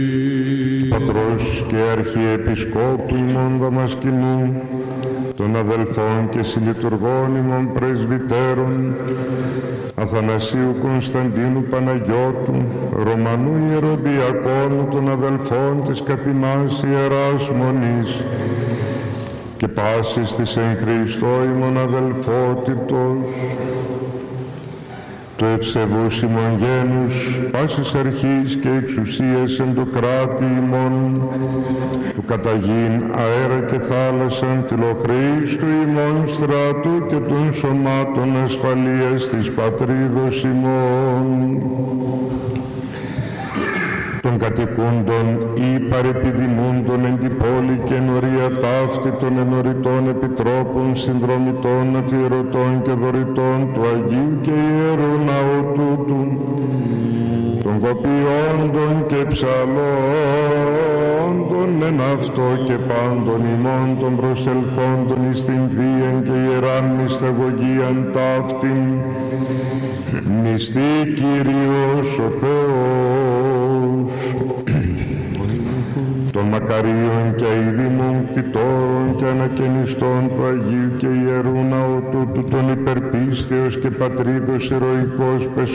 Πατρός και Αρχιεπισκόπου ημών Δαμασκηνού, των αδελφών και συλλειτουργών ημών πρεσβυτέρων, Αθανασίου Κωνσταντίνου Παναγιώτου, Ρωμανού Ιεροδιακόνου, των αδελφών της καθημάς Ιεράς Μονής και πάσης της εν Χριστώ ημών αδελφότητος, του ευσεβούς ημών γένους, πάσης αρχής και εξουσίας εν το κράτη ημών, του καταγήν αέρα και θάλασσαν, φιλοχρήστου ημών στρατού και των σωμάτων ασφαλείας της πατρίδος ημών, των κατοικούντων ή παρεπιδημούντων εν την πόλη και ενορία ταύτη των ενωριτών επιτρόπων, συνδρομητών, αφιερωτών και δωρητών του Αγίου και Ιερού Ναού τούτου, των κοπιόντων και ψαλόντων εν αυτό και πάντων ημών των προσελθόντων εις την Θείαν και Ιεράν μυσταγωγίαν ταύτην, μυστή Κύριος ο Θεός, των μακαρίων και αηδήμων κτητόρων και ανακαινιστών του Αγίου και Ιερού Ναού τούτου, των υπερπίστεως και πατρίδος ηρωικός